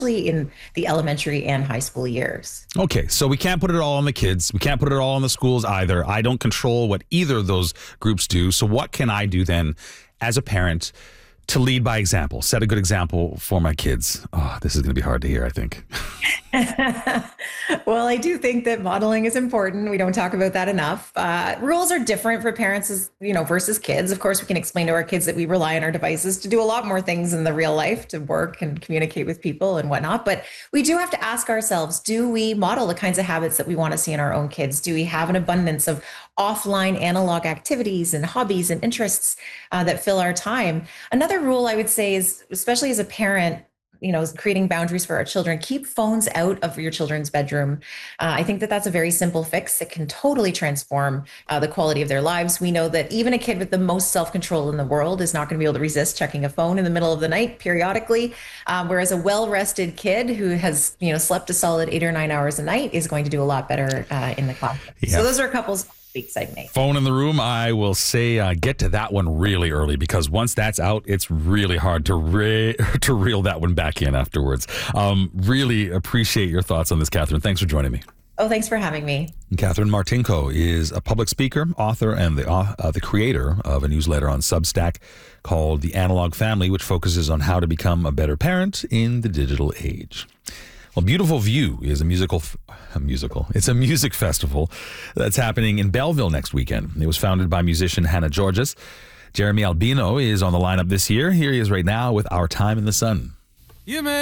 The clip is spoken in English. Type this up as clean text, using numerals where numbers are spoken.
in the elementary and high school years. Okay, so we can't put it all on the kids. We can't put it all on the schools either. I don't control what either of those groups do. So what can I do then as a parent to lead by example, set a good example for my kids? Oh, this is going to be hard to hear, I think. Well, I do think that modeling is important. We don't talk about that enough. Rules are different for parents versus kids. Of course, we can explain to our kids that we rely on our devices to do a lot more things in the real life, to work and communicate with people and whatnot. But we do have to ask ourselves, do we model the kinds of habits that we want to see in our own kids? Do we have an abundance of offline analog activities and hobbies and interests that fill our time? Another rule I would say is, especially as a parent, creating boundaries for our children, keep phones out of your children's bedroom. I think that that's a very simple fix that can totally transform the quality of their lives. We know that even a kid with the most self-control in the world is not going to be able to resist checking a phone in the middle of the night periodically. Whereas a well-rested kid who has, slept a solid 8 or 9 hours a night is going to do a lot better in the classroom. Yeah. So those are a couple weeks I've made. Phone in the room, I will say get to that one really early, because once that's out, it's really hard to reel that one back in afterwards. Really appreciate your thoughts on this, Catherine. Thanks for joining me. Oh, thanks for having me. Catherine Martinko is a public speaker, author, and the creator of a newsletter on Substack called The Analog Family, which focuses on how to become a better parent in the digital age. Well, Beautiful View is a music festival that's happening in Belleville next weekend. It was founded by musician Hannah Georges. Jeremy Albino is on the lineup this year. Here he is right now with Our Time in the Sun.